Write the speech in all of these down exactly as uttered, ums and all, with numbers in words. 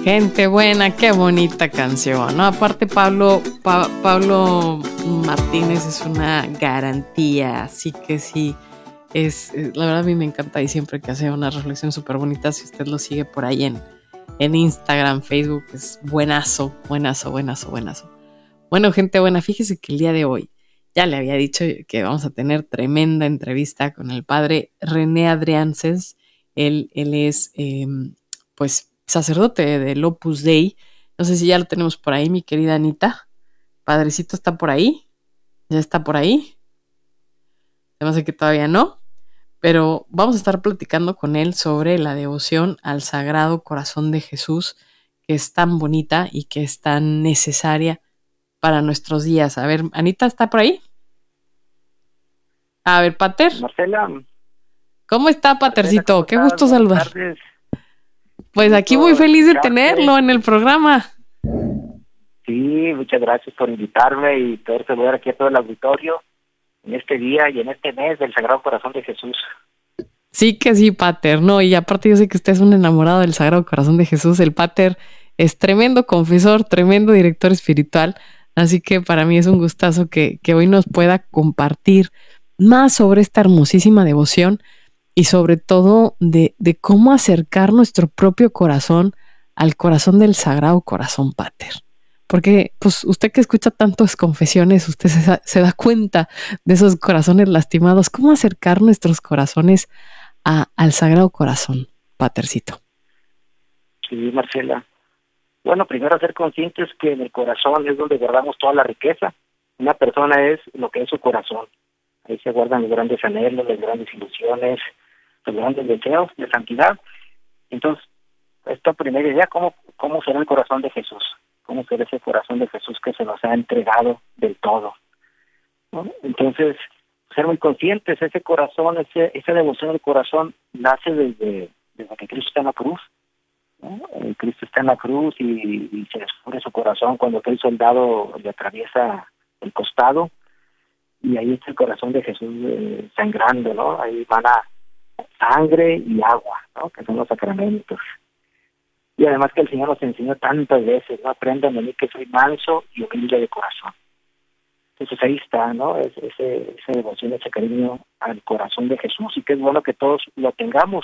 Gente buena, qué bonita canción, ¿no? Aparte Pablo, Pa- Pablo Martínez es una garantía, así que sí, es, eh, la verdad a mí me encanta y siempre que hace una reflexión súper bonita, si usted lo sigue por ahí en, en Instagram, Facebook, es buenazo, buenazo, buenazo, buenazo. Bueno, gente buena, fíjese que el día de hoy ya le había dicho que vamos a tener tremenda entrevista con el padre René Adriances. Él, él es, eh, pues, sacerdote del Opus Dei. No sé si ya lo tenemos por ahí, mi querida Anita. Padrecito está por ahí. Ya está por ahí. Además de que todavía no. Pero vamos a estar platicando con él sobre la devoción al Sagrado Corazón de Jesús, que es tan bonita y que es tan necesaria para nuestros días. A ver, Anita, ¿está por ahí? A ver, Pater. Marcela. ¿Cómo está, Patercito? Qué Estás? gusto Buenas saludar. Tardes. Pues Qué aquí muy feliz de escucharte. tenerlo en el programa. Sí, muchas gracias por invitarme y poder saludar aquí a todo el auditorio en este día y en este mes del Sagrado Corazón de Jesús. Sí que sí, Pater, no, y aparte yo sé que usted es un enamorado del Sagrado Corazón de Jesús. El Pater es tremendo confesor, tremendo director espiritual, así que para mí es un gustazo que, que hoy nos pueda compartir más sobre esta hermosísima devoción y sobre todo de, de cómo acercar nuestro propio corazón al corazón del Sagrado Corazón, Pater. Porque pues usted que escucha tantas confesiones, usted se, se da cuenta de esos corazones lastimados. ¿Cómo acercar nuestros corazones a, al Sagrado Corazón, Patercito? Sí, Marcela. Bueno, primero ser conscientes que en el corazón es donde guardamos toda la riqueza. Una persona es lo que es su corazón. Ahí se guardan los grandes anhelos, las grandes ilusiones, los grandes deseos de santidad. Entonces, esta primera idea, ¿cómo, cómo será el corazón de Jesús? ¿Cómo será ese corazón de Jesús que se nos ha entregado del todo? ¿No? Entonces, ser muy conscientes, ese corazón, ese, esa devoción del corazón nace desde, desde que Cristo está en la cruz, ¿no? Eh, Cristo está en la cruz y, y se descubre su corazón cuando aquel soldado le atraviesa el costado y ahí está el corazón de Jesús eh, sangrando, ¿no? Ahí van a sangre y agua, ¿no? Que son los sacramentos. Y además que el Señor nos enseñó tantas veces, ¿no? Aprendan de mí que soy manso y humilde de corazón. Entonces ahí está, ¿no? Es, ese, esa devoción, ese cariño al corazón de Jesús, y que es bueno que todos lo tengamos.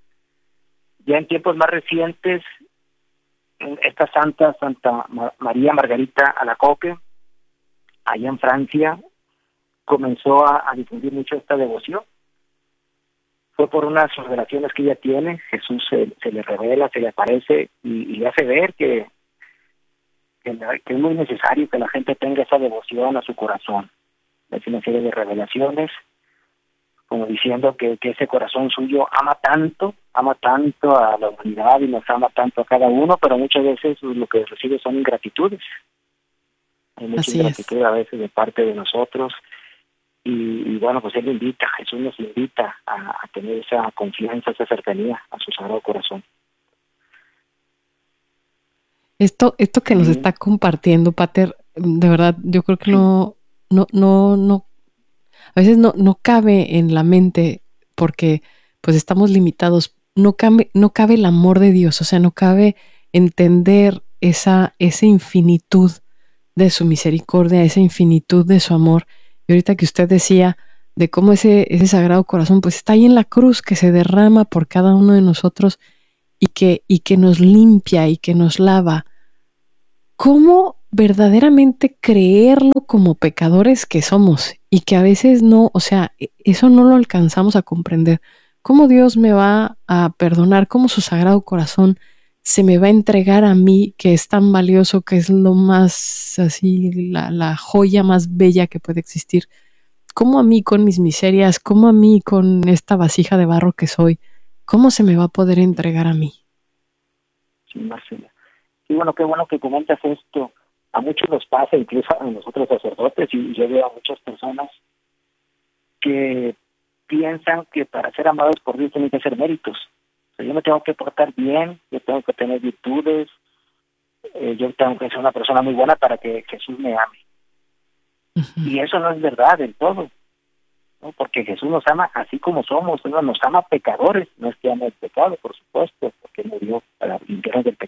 Ya en tiempos más recientes, esta santa, Santa María Margarita Alacoque, allá en Francia, comenzó a, a difundir mucho esta devoción. Fue por unas revelaciones que ella tiene. Jesús se, se le revela, se le aparece y, y le hace ver que, que, la, que es muy necesario que la gente tenga esa devoción a su corazón. Es una serie de revelaciones, como diciendo que, que ese corazón suyo ama tanto, ama tanto a la humanidad y nos ama tanto a cada uno, pero muchas veces lo que recibe son ingratitudes. Hay mucha Así ingratitud es. a veces de parte de nosotros. Y, y bueno, pues Él invita, Jesús nos invita a, a tener esa confianza, esa cercanía a su Sagrado Corazón. Esto, esto que nos Sí, está compartiendo, Pater, de verdad, yo creo que sí, no, no, no, no, a veces no, no cabe en la mente porque pues estamos limitados. No cabe, no cabe el amor de Dios, o sea, no cabe entender esa, esa infinitud de su misericordia, esa infinitud de su amor. Y ahorita que usted decía de cómo ese, ese Sagrado Corazón pues está ahí en la cruz que se derrama por cada uno de nosotros y que, y que nos limpia y que nos lava. ¿Cómo verdaderamente creerlo como pecadores que somos y que a veces no, o sea, eso no lo alcanzamos a comprender? ¿Cómo Dios me va a perdonar? ¿Cómo su Sagrado Corazón se me va a entregar a mí, que es tan valioso, que es lo más así, la, la joya más bella que puede existir? ¿Cómo a mí con mis miserias, cómo a mí con esta vasija de barro que soy, cómo se me va a poder entregar a mí? sí, Marcela. Y bueno, qué bueno que comentas esto. A muchos nos pasa, incluso a nosotros sacerdotes, y yo veo a muchas personas que piensan que para ser amados por Dios tienen que hacer méritos. O sea, yo me tengo que portar bien, yo tengo que tener virtudes, eh, yo tengo que ser una persona muy buena para que Jesús me ame. Uh-huh. Y eso no es verdad del todo, ¿no? Porque Jesús nos ama así como somos, ¿no? Nos ama pecadores, no es que ame el pecado, por supuesto, porque murió para limpiarnos del pecado.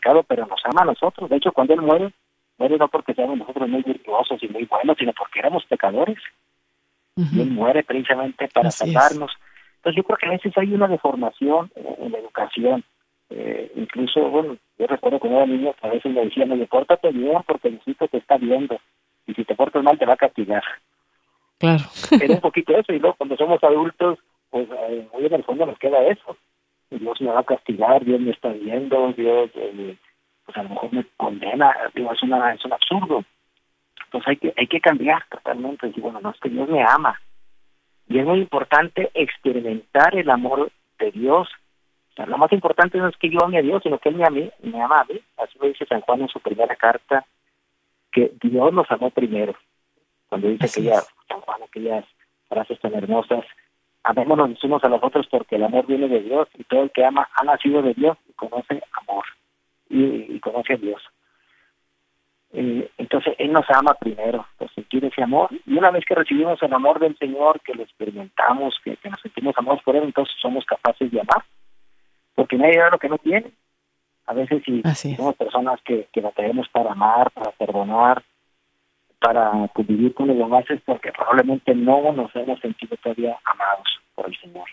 pecado, pero nos ama a nosotros. De hecho, cuando Él muere, muere no porque seamos nosotros muy virtuosos y muy buenos, sino porque éramos pecadores. Uh-huh. Y Él muere precisamente para Así salvarnos. Es. Entonces yo creo que a veces hay una deformación en la educación. Eh, incluso, bueno, yo recuerdo cuando era niño que a veces me decían, oye, pórtate bien porque el hijito te está viendo. Y si te portas mal te va a castigar. Claro. Era un poquito eso. Y luego cuando somos adultos, pues eh, muy en el fondo nos queda eso. Dios me va a castigar, Dios me está viendo, Dios eh, pues a lo mejor me condena. Digo, es, una, es un absurdo. Entonces hay que, hay que cambiar totalmente. Decir, bueno, no, es que Dios me ama. Y es muy importante experimentar el amor de Dios. O sea, lo más importante no es que yo ame a Dios, sino que Él me, ame, me ama a mí. Así lo dice San Juan en su primera carta, que Dios nos amó primero. Cuando dice aquella, San Juan, aquellas frases tan hermosas, amémonos los unos a los otros porque el amor viene de Dios y todo el que ama ha nacido de Dios y conoce amor y, y conoce a Dios. Eh, entonces Él nos ama primero, por sentir ese amor, y una vez que recibimos el amor del Señor, que lo experimentamos, que, que nos sentimos amados por Él, entonces somos capaces de amar, porque nadie da lo que no tiene. A veces si, si somos personas que, que batallamos para amar, para perdonar, para convivir con los demás, es porque probablemente no nos hemos sentido todavía amados por el Señor.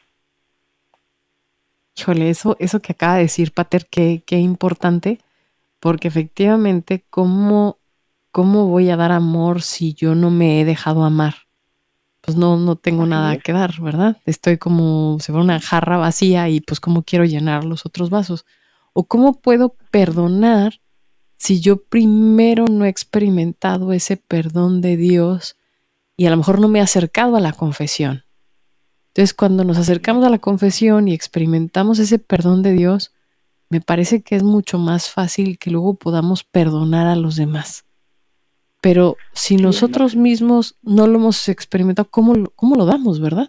Híjole, eso, eso que acaba de decir, Pater, qué, qué importante, porque efectivamente, ¿cómo, ¿cómo voy a dar amor si yo no me he dejado amar? Pues no, no tengo Así nada es. que dar, ¿verdad? Estoy como si fuera una jarra vacía y pues ¿cómo quiero llenar los otros vasos? ¿O cómo puedo perdonar si yo primero no he experimentado ese perdón de Dios y a lo mejor no me he acercado a la confesión? Entonces, cuando nos acercamos a la confesión y experimentamos ese perdón de Dios, me parece que es mucho más fácil que luego podamos perdonar a los demás. Pero si Sí, nosotros no, mismos no lo hemos experimentado, ¿cómo, cómo lo damos, verdad?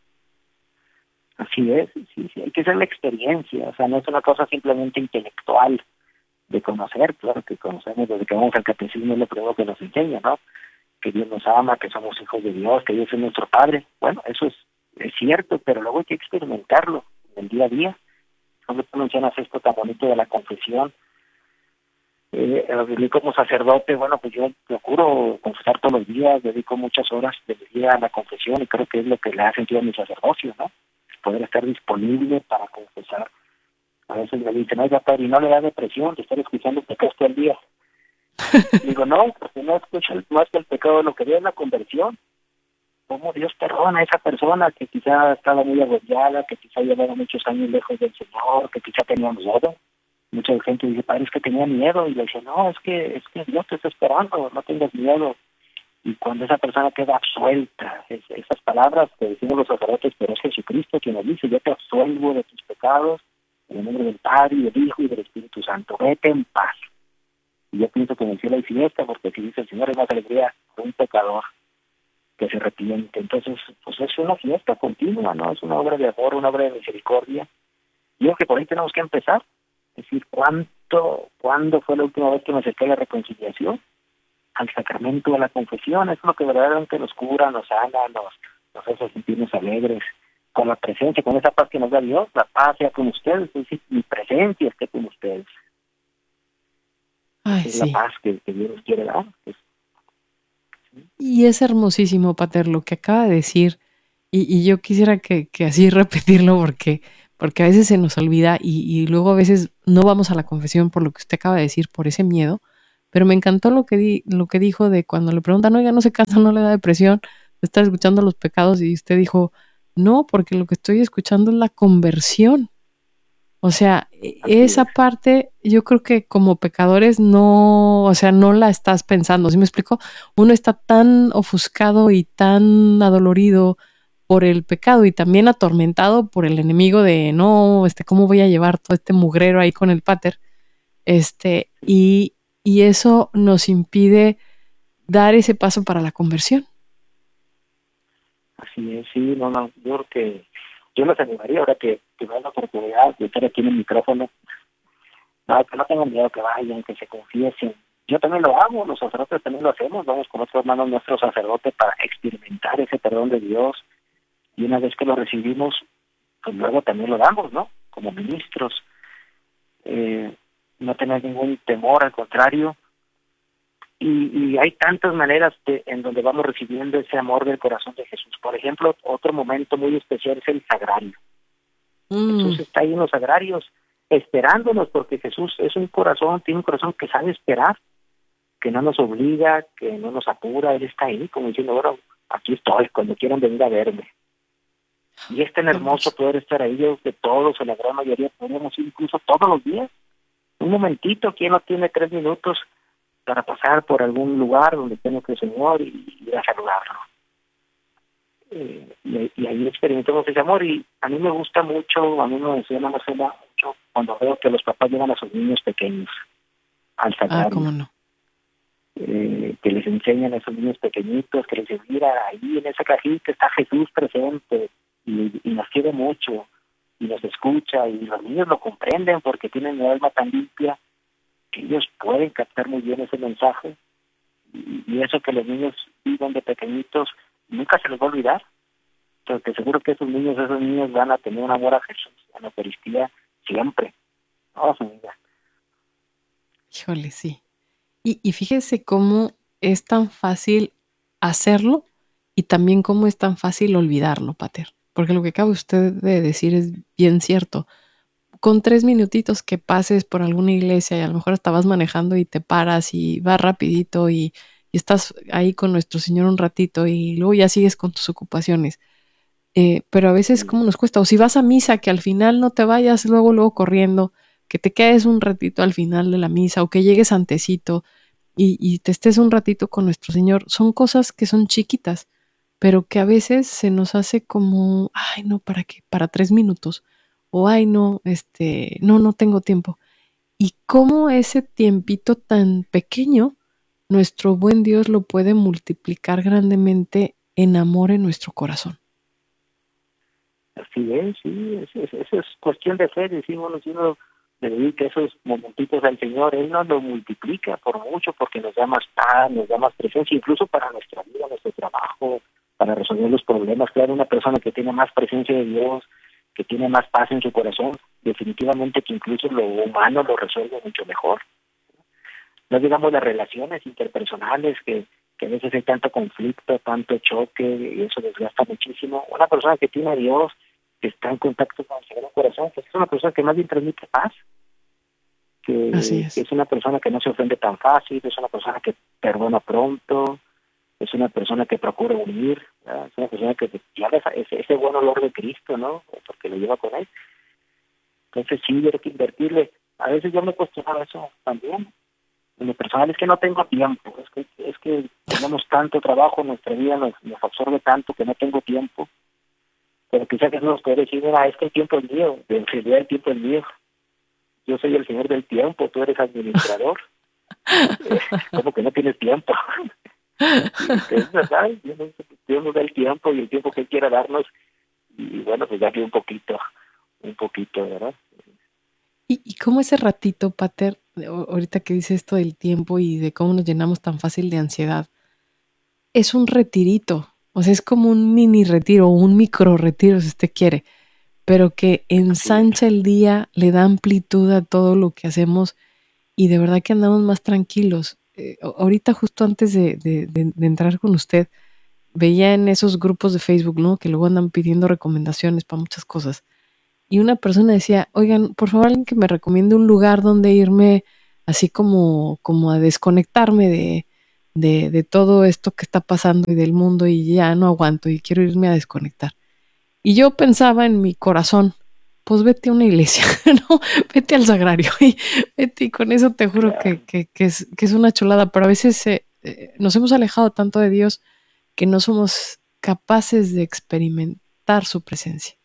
Así es, sí, sí, hay que hacer la experiencia, o sea, no es una cosa simplemente intelectual de conocer, claro que conocemos desde que vamos al catecismo, es lo primero que nos enseña, ¿no? Que Dios nos ama, que somos hijos de Dios, que Dios es nuestro Padre. Bueno, eso es, es cierto, pero luego hay que experimentarlo en el día a día. Cuando tú mencionas esto tan bonito de la confesión, eh, como sacerdote, bueno, pues yo procuro confesar todos los días, dedico muchas horas del día a la confesión y creo que es lo que le ha sentido a mi sacerdocio, ¿no? Poder estar disponible para confesar. A veces me dicen, oiga, padre, ¿y no le da depresión de estar escuchando pecados todo el día? Digo, no, porque no escucha más que el pecado, lo que veo es la conversión. Cómo Dios perdona a esa persona que quizá estaba muy agobiada, que quizá llevaba muchos años lejos del Señor, que quizá tenía miedo. Mucha gente dice, padre, es que tenía miedo. Y le dice, no, es que, es que Dios te está esperando, no tengas miedo. Y cuando esa persona queda absuelta, es, esas palabras que decimos los sacerdotes, pero es Jesucristo quien nos dice, yo te absuelvo de tus pecados, en el nombre del Padre, y del Hijo, y del Espíritu Santo, vete en paz. Y yo pienso que en el cielo hay fiesta, porque si dice el Señor es más alegría de un pecador que se arrepiente. Entonces, pues es una fiesta continua, ¿no? Es una obra de amor, una obra de misericordia. Y yo creo que por ahí tenemos que empezar. Es decir, ¿cuánto, cuándo fue la última vez que me acerqué a la reconciliación? Al sacramento de la confesión. Es lo que verdaderamente nos cura, nos sana, nos, nos hace sentirnos alegres. Con la presencia, con esa paz que nos da Dios, la paz sea con ustedes, es decir, mi presencia esté con ustedes. Ay, Esa es sí. la paz que, que Dios nos quiere dar. Es, Y es hermosísimo, Pater, lo que acaba de decir. Y, y yo quisiera que, que así repetirlo porque, porque a veces se nos olvida y, y luego a veces no vamos a la confesión por lo que usted acaba de decir, por ese miedo. Pero me encantó lo que, di, lo que dijo de cuando le preguntan, oiga, no se cansa, no le da depresión de estar escuchando los pecados. Y usted dijo, no, porque lo que estoy escuchando es la conversión. O sea, esa es. parte yo creo que como pecadores no, o sea, no la estás pensando, ¿sí me explico? Uno está tan ofuscado y tan adolorido por el pecado y también atormentado por el enemigo de no, este, ¿cómo voy a llevar todo este mugrero ahí con el pater? Este, y, y eso nos impide dar ese paso para la conversión. Así es, sí, no, no, yo creo que yo les animaría ahora que, que me dan la oportunidad de estar aquí en el micrófono, no, que no tengan miedo, que vayan, que se confiesen. Yo también lo hago, los sacerdotes también lo hacemos, vamos con otros hermanos nuestros sacerdotes para experimentar ese perdón de Dios, y una vez que lo recibimos, pues luego también lo damos, ¿no? Como ministros. Eh, no tener ningún temor, al contrario. Y, y hay tantas maneras de, en donde vamos recibiendo ese amor del corazón de Jesús. Por ejemplo, otro momento muy especial es el sagrario. Mm. Jesús está ahí en los sagrarios esperándonos, porque Jesús es un corazón, tiene un corazón que sabe esperar, que no nos obliga, que no nos apura. Él está ahí como diciendo, bueno, aquí estoy, cuando quieran venir a verme. Y es tan hermoso poder estar ahí. Yo que todos, o la gran mayoría, podemos ir incluso todos los días. Un momentito, ¿quién no tiene tres minutos para pasar por algún lugar donde tengo que el Señor y ir a saludarlo? Eh, y, y ahí experimentamos ese amor. Y a mí me gusta mucho, a mí me emociona Marcela, mucho cuando veo que los papás llevan a sus niños pequeños al Ah, sagrario. cómo no. Eh, que les enseñan a esos niños pequeñitos, que les dicen, mira, ahí en esa cajita está Jesús presente y, y nos quiere mucho y nos escucha, y los niños lo comprenden porque tienen el alma tan limpia que ellos pueden captar muy bien ese mensaje, y, y eso que los niños viven de pequeñitos nunca se les va a olvidar, porque seguro que esos niños, esos niños van a tener un amor a Jesús, a la Eucaristía siempre, toda su vida. Híjole, sí. Y, y fíjese cómo es tan fácil hacerlo y también cómo es tan fácil olvidarlo, Pater. Porque lo que acaba usted de decir es bien cierto. Con tres minutitos que pases por alguna iglesia y a lo mejor estabas manejando y te paras y vas rapidito y, y estás ahí con nuestro Señor un ratito y luego ya sigues con tus ocupaciones. Eh, pero a veces, ¿cómo nos cuesta? O si vas a misa, que al final no te vayas luego, luego corriendo, que te quedes un ratito al final de la misa o que llegues antecito y, y te estés un ratito con nuestro Señor. Son cosas que son chiquitas, pero que a veces se nos hace como, ay, no, ¿para qué? Para tres minutos. O, ay, no, este, no, no tengo tiempo. Y cómo ese tiempito tan pequeño, nuestro buen Dios lo puede multiplicar grandemente en amor en nuestro corazón. Así es, sí, eso es, eso es cuestión de fe. Decimos, si uno le dedica esos momentitos al Señor, Él nos lo multiplica por mucho, porque nos da más paz, nos da más presencia, incluso para nuestra vida, nuestro trabajo, para resolver los problemas. Claro, una persona que tiene más presencia de Dios, que tiene más paz en su corazón, definitivamente que incluso lo humano lo resuelve mucho mejor. No digamos las relaciones interpersonales, que, que a veces hay tanto conflicto, tanto choque, y eso desgasta muchísimo. Una persona que tiene a Dios, que está en contacto con el Sagrado Corazón, pues es una persona que más bien transmite paz, Así que, que es. es una persona que no se ofende tan fácil, es una persona que perdona pronto, es una persona que procura unir, ¿verdad? Es una persona que lleva ese, ese buen olor de Cristo, ¿no? Porque lo lleva con él. Entonces sí, hay que invertirle. A veces yo me cuestionaba eso también. En lo personal es que no tengo tiempo, es que es que tenemos tanto trabajo, nuestra vida nos, nos absorbe tanto que no tengo tiempo. Pero quizás que nos puede decir, mira, es que el tiempo es mío, en realidad el tiempo es mío. Yo soy el señor del tiempo, tú eres administrador. Eh, ¿Cómo que no tienes tiempo? Y es verdad, Dios nos, Dios nos da el tiempo y el tiempo que Él quiera darnos, y bueno, pues darle un poquito, un poquito, ¿verdad? ¿Y, y cómo ese ratito, Pater, ahorita que dice esto del tiempo y de cómo nos llenamos tan fácil de ansiedad, es un retirito? O sea, es como un mini retiro, un micro retiro, si usted quiere, pero que Así es. ensancha el día, le da amplitud a todo lo que hacemos y de verdad que andamos más tranquilos. Eh, ahorita justo antes de, de, de, de entrar con usted, veía en esos grupos de Facebook, ¿no? Que luego andan pidiendo recomendaciones para muchas cosas. Y una persona decía, oigan, por favor, alguien que me recomiende un lugar donde irme así como, como a desconectarme de, de, de todo esto que está pasando y del mundo y ya no aguanto y quiero irme a desconectar. Y yo pensaba en mi corazón, pues vete a una iglesia, ¿no? Vete al sagrario y vete y con eso te juro Claro. que, que, que, es, que es una chulada, pero a veces eh, eh, nos hemos alejado tanto de Dios que no somos capaces de experimentar su presencia.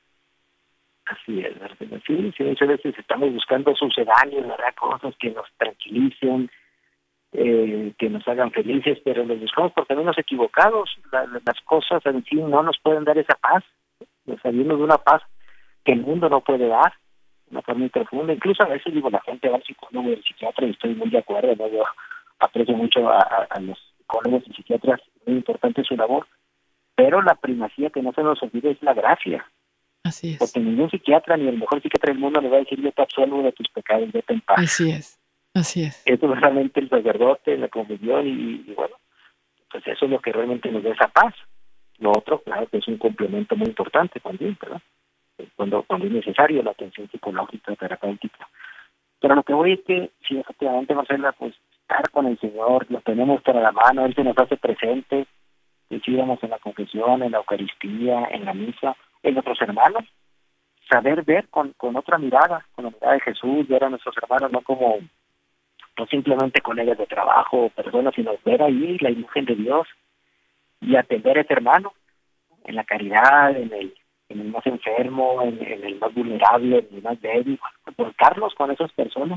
Así es, ¿verdad? Sí, sí, muchas veces estamos buscando sucedáneos, ¿verdad? Cosas que nos tranquilicen, eh, que nos hagan felices, pero los buscamos por caminos equivocados. La, las cosas en sí no nos pueden dar esa paz, nos salimos de una paz que el mundo no puede dar, una paz muy profunda. Incluso a veces digo, la gente va al psicólogo y al psiquiatra, y estoy muy de acuerdo, ¿no? Yo aprecio mucho a, a, a los psicólogos y psiquiatras, muy importante su labor, pero la primacía que no se nos olvide es la gracia. Así es. Porque ningún psiquiatra, ni el mejor psiquiatra del mundo le va a decir, yo te absuelvo de tus pecados, vete en paz. Así es, así es. Eso es realmente el sacerdote, la comunión, y, y bueno, pues eso es lo que realmente nos da esa paz. Lo otro, claro, que es un complemento muy importante también, ¿verdad? Cuando, cuando es necesario la atención psicológica, terapéutica. Pero lo que voy es que, sí, efectivamente, Marcela, pues estar con el Señor, lo tenemos para la mano, Él se nos hace presente, decíamos en la confesión, en la Eucaristía, en la misa, en nuestros hermanos, saber ver con, con otra mirada, con la mirada de Jesús, ver a nuestros hermanos no como, no simplemente colegas de trabajo o personas, sino ver ahí la imagen de Dios y atender a ese hermano en la caridad, en el, en el más enfermo, en, en el más vulnerable, en el más débil, volcarnos con esas personas,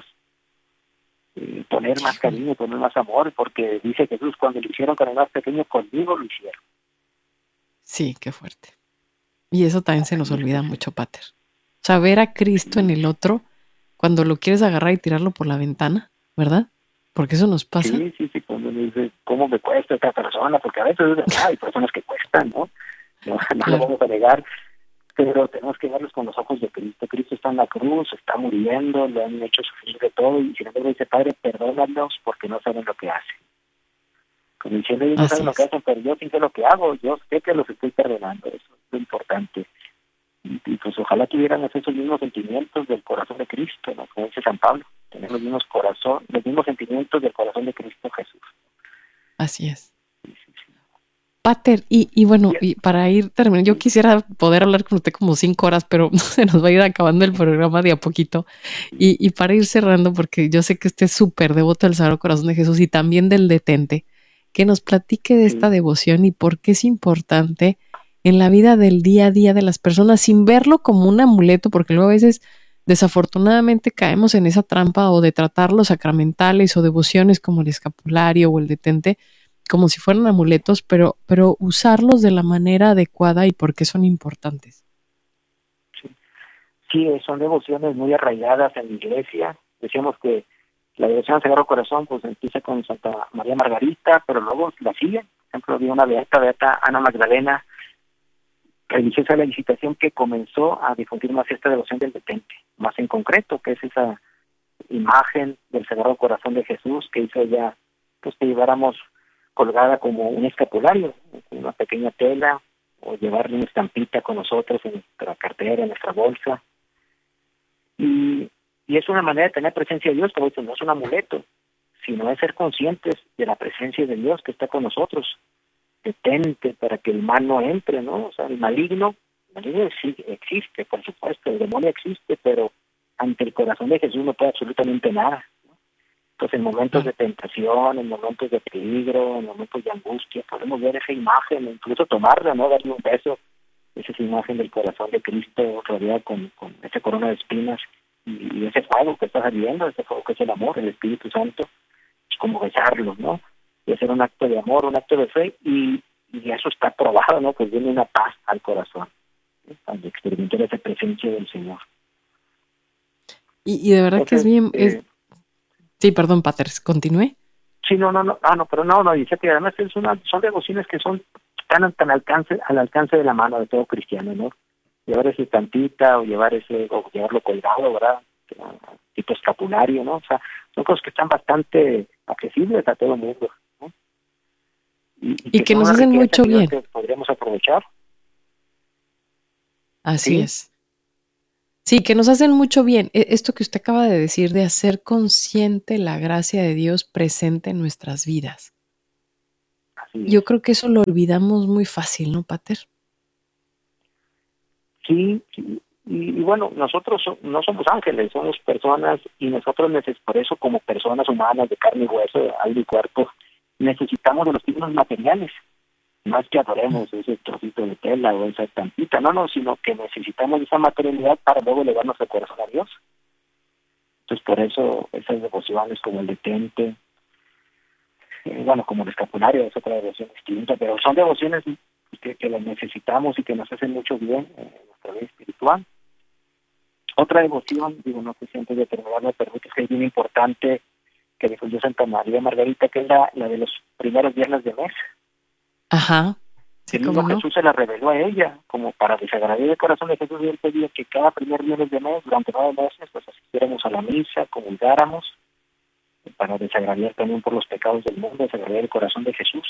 eh, poner más cariño, poner más amor, porque dice Jesús, cuando lo hicieron con el más pequeño, conmigo lo hicieron. Sí, qué fuerte. Y eso también se nos olvida mucho, Pater. O sea, ver a Cristo en el otro cuando lo quieres agarrar y tirarlo por la ventana, ¿verdad? Porque eso nos pasa. Sí, sí, sí, cuando me dice, ¿cómo me cuesta esta persona? Porque a veces es verdad, hay personas que cuestan, ¿no? No, no Claro. lo vamos a negar, pero tenemos que verlos con los ojos de Cristo. Cristo está en la cruz, está muriendo, le han hecho sufrir de todo, y sin embargo dice, Padre, perdónalos porque no saben lo que hacen. Como diciendo, ellos no Así saben lo que es. hacen, pero yo sí sé lo que hago, yo sé que los estoy perdonando, eso es lo importante. Y, y pues ojalá tuviéramos esos mismos sentimientos del corazón de Cristo, ¿no? Como dice San Pablo, tener los mismos corazón, los mismos sentimientos del corazón de Cristo Jesús. Así es. Pater, y, y bueno, y para ir terminando, yo quisiera poder hablar con usted como cinco horas, pero se nos va a ir acabando el programa de a poquito. Y, y para ir cerrando, porque yo sé que usted es súper devoto del Sagrado Corazón de Jesús y también del detente, que nos platique de esta Sí. devoción y por qué es importante en la vida del día a día de las personas, sin verlo como un amuleto, porque luego a veces desafortunadamente caemos en esa trampa o de tratar los sacramentales o devociones como el escapulario o el detente como si fueran amuletos, pero, pero usarlos de la manera adecuada y por qué son importantes. Sí. Sí, son devociones muy arraigadas en la iglesia. Decíamos que la devoción al Sagrado Corazón pues empieza con Santa María Margarita, pero luego la siguen. Por ejemplo, había una beata, beata Ana Magdalena, religiosa de la Visitación, que comenzó a difundir más esta devoción del detente, más en concreto, que es esa imagen del Sagrado Corazón de Jesús que hizo ella, pues que lleváramos colgada como un escapulario, una pequeña tela, o llevarle una estampita con nosotros en nuestra cartera, en nuestra bolsa. Y, y es una manera de tener presencia de Dios, como dicen, no es un amuleto, sino es ser conscientes de la presencia de Dios que está con nosotros, detente para que el mal no entre, ¿no? O sea, el maligno, el maligno sí existe, por supuesto, el demonio existe, pero ante el corazón de Jesús no puede absolutamente nada. Entonces, en momentos de tentación, en momentos de peligro, en momentos de angustia, podemos ver esa imagen, incluso tomarla, ¿no? Darle un beso, esa es imagen del corazón de Cristo rodeada con, con esa corona de espinas y, y ese fuego que está saliendo, ese fuego que es el amor, el Espíritu Santo, es como besarlo, ¿no? Y hacer un acto de amor, un acto de fe, y, y eso está probado, ¿no? Pues viene una paz al corazón, ¿sí? Cuando experimentar esa presencia del Señor. Y, y de verdad Entonces, que es bien... Es... eh, Sí, perdón, Pater, continúe. Sí, no, no, no, ah, no, pero no, no, dice que además es una, son devociones que son tan, tan alcance, al alcance de la mano de todo cristiano, ¿no? Llevar ese tantita o llevar ese, o llevarlo colgado, ¿verdad? Tipo escapulario, ¿no? O sea, son cosas que están bastante accesibles a todo el mundo, ¿no? Y, y Y que que son nos una hacen riqueza mucho que, yo, bien. que podríamos aprovechar, Así ¿sí? es. Sí, que nos hacen mucho bien. E- Esto que usted acaba de decir, de hacer consciente la gracia de Dios presente en nuestras vidas. Así es. Yo creo que eso lo olvidamos muy fácil, ¿no, Pater? Sí, sí. Y, y bueno, nosotros so- no somos ángeles, somos personas, y nosotros neces por eso como personas humanas de carne y hueso, de alma y cuerpo, necesitamos de los signos materiales. No es que adoremos ese trocito de tela o esa estampita, no, no, sino que necesitamos esa materialidad para luego elevar nuestro corazón a Dios. Entonces por eso esas devociones como el detente, eh, bueno, como el escapulario es otra devoción distinta, pero son devociones que, que las necesitamos y que nos hacen mucho bien en nuestra vida espiritual. Otra devoción, digo, no sé si antes de terminar me permites, que es bien importante, que difundió Santa María Margarita, que es la, la de los primeros viernes de mes. Ajá. Sí, El mismo ¿cómo no? Jesús se la reveló a ella, como para desagradar el corazón de Jesús, y él pedía que cada primer viernes de mes, durante nueve meses, pues asistiéramos a la misa, comulgáramos, para desagradar también por los pecados del mundo, desagradar el corazón de Jesús,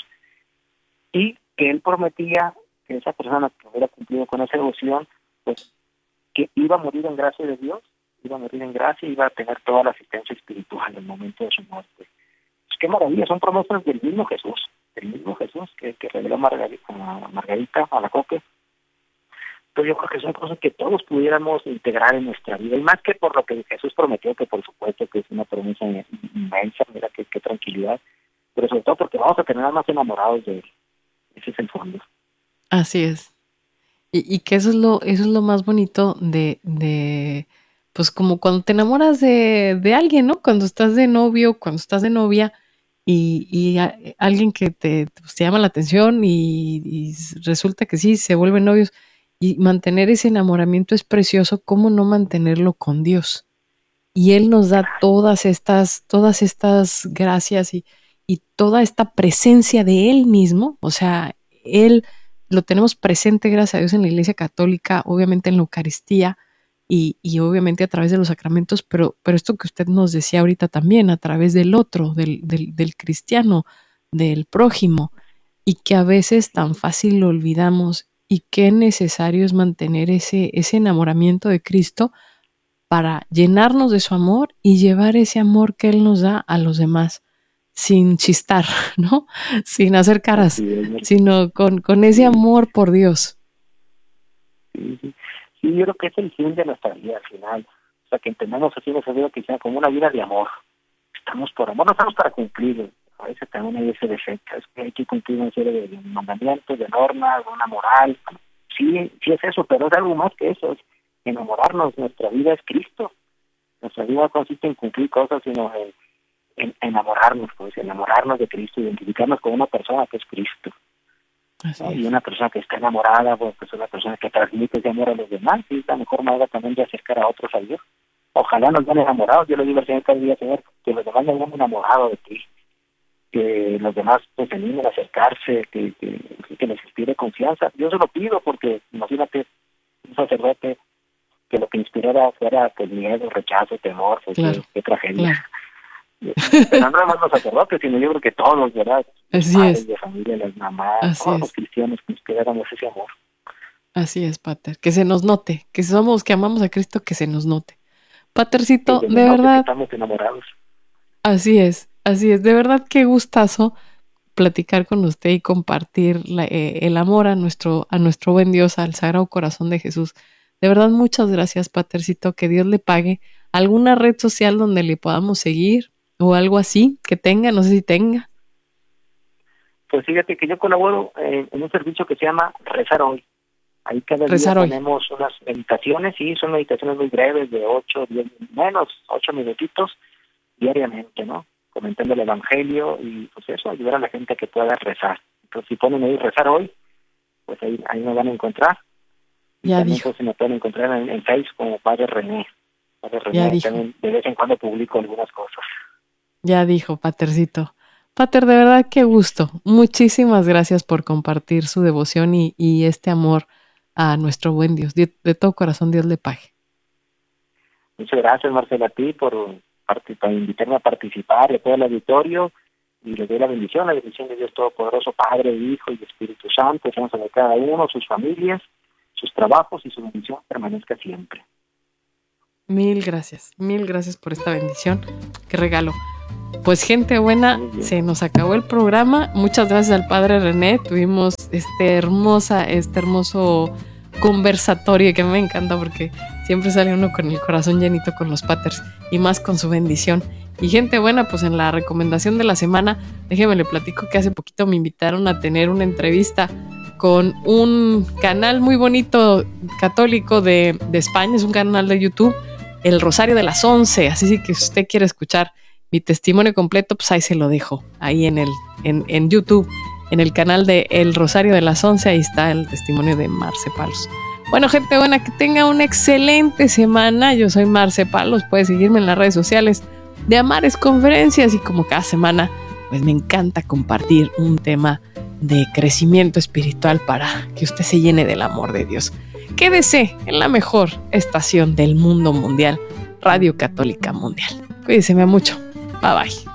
y que él prometía que esa persona que hubiera cumplido con esa devoción, pues que iba a morir en gracia de Dios, iba a morir en gracia y iba a tener toda la asistencia espiritual en el momento de su muerte. Pues qué maravilla, son promesas del mismo Jesús, del mismo Jesús que, que reveló Margarita, a Margarita, a la Coque. Pero yo creo que son cosas que todos pudiéramos integrar en nuestra vida, y más que por lo que Jesús prometió, que por supuesto que es una promesa inmensa, mira qué, qué tranquilidad, pero sobre todo porque vamos a tener más enamorados de él. Ese es el fondo. Así es. Y, y que eso es lo, eso es lo más bonito de, de, pues como cuando te enamoras de, de alguien, ¿no? Cuando estás de novio, cuando estás de novia y, y a- alguien que te, pues, te llama la atención y, y resulta que sí, se vuelven novios y mantener ese enamoramiento es precioso. ¿Cómo no mantenerlo con Dios? Y Él nos da todas estas, todas estas gracias y, y toda esta presencia de Él mismo. O sea, Él lo tenemos presente, gracias a Dios, en la Iglesia Católica, obviamente en la Eucaristía y, y obviamente a través de los sacramentos, pero, pero esto que usted nos decía ahorita también, a través del otro, del, del, del cristiano, del prójimo, y que a veces tan fácil lo olvidamos y qué necesario es mantener ese, ese enamoramiento de Cristo para llenarnos de su amor y llevar ese amor que Él nos da a los demás, sin chistar, ¿no? Sin hacer caras, Así es, Marcela. sino con, con ese Sí, amor por Dios. sí, sí. Sí, yo creo que es el fin de nuestra vida al final. O sea, que entendamos así nuestra vida cristiana como una vida de amor. Estamos por amor, no estamos para cumplir. A veces también hay ese defecto, es que hay que cumplir una serie de mandamientos, de normas, de una moral. Sí, sí es eso, pero es algo más que eso, es enamorarnos. Nuestra vida es Cristo. Nuestra vida no consiste en cumplir cosas, sino en, en enamorarnos, pues, enamorarnos de Cristo, identificarnos con una persona que es Cristo. Así ¿No? es. Y una persona que está enamorada, pues, pues una persona que transmite ese amor a los demás, y es la mejor manera también de acercar a otros a Dios. Ojalá nos vean enamorados. Yo le digo al Señor cada día, Señor, que los demás nos vean enamorados de ti, que los demás pues se animen a acercarse, que, que, que les inspire confianza. Yo se lo pido porque imagínate un sacerdote que lo que inspirara fuera pues miedo, rechazo, temor, pues Claro, qué, qué tragedia. claro. Pero no nada más los sacerdotes, sino yo creo que todos, ¿verdad? Los Así padres es, de familia, las mamás, así todos los es, cristianos que inspiráramos ese amor. así es, Pater. Que se nos note, que somos, que amamos a Cristo, que se nos note. Que Patercito, se nos de note que verdad, estamos enamorados. así es, así es. De verdad, qué gustazo platicar con usted y compartir la, eh, el amor a nuestro, a nuestro buen Dios, al Sagrado Corazón de Jesús. De verdad, muchas gracias, Patercito, que Dios le pague. ¿Alguna red social donde le podamos seguir o algo así que tenga? No sé si tenga. Pues fíjate que yo colaboro eh, en un servicio que se llama Rezar Hoy. Ahí cada Rezar día hoy. ponemos unas meditaciones, y son meditaciones muy breves, de ocho, diez, menos ocho minutitos diariamente, ¿no? Comentando el Evangelio y pues eso, ayudar a la gente a que pueda rezar. Entonces si ponen ahí Rezar Hoy, pues ahí, ahí me van a encontrar. Y Ya también dijo, pues se me pueden encontrar en, en Facebook como Padre René. Padre ya René, dijo, también de vez en cuando publico algunas cosas. ya dijo, Patercito. Pater, de verdad, qué gusto. Muchísimas gracias por compartir su devoción y, y este amor a nuestro buen Dios. De, de todo corazón, Dios le pague. Muchas gracias, Marcela, a ti por, part- por invitarme a participar, de todo el auditorio, y les doy la bendición, la bendición de Dios Todopoderoso, Padre, Hijo y Espíritu Santo, sean sobre cada uno, sus familias, sus trabajos, y su bendición permanezca siempre. Mil gracias, mil gracias por esta bendición. Qué regalo. Pues gente buena, Muy bien. se nos acabó el programa. Muchas gracias al Padre René. Tuvimos este hermosa, este hermoso conversatorio que me encanta porque siempre sale uno con el corazón llenito con los paters y más con su bendición. Y gente buena, pues en la recomendación de la semana, déjeme le platico que hace poquito me invitaron a tener una entrevista con un canal muy bonito católico de, de España, es un canal de YouTube, El Rosario de las Once, así que si usted quiere escuchar mi testimonio completo, pues ahí se lo dejo, ahí en el en, en YouTube, en el canal de El Rosario de las Once, ahí está el testimonio de Marce Palos. Bueno, gente buena, que tenga una excelente semana. Yo soy Marce Palos, puedes seguirme en las redes sociales de Amares Conferencias, y como cada semana, pues me encanta compartir un tema de crecimiento espiritual para que usted se llene del amor de Dios. Quédese en la mejor estación del mundo mundial, Radio Católica Mundial. Cuídese mucho. Bye bye.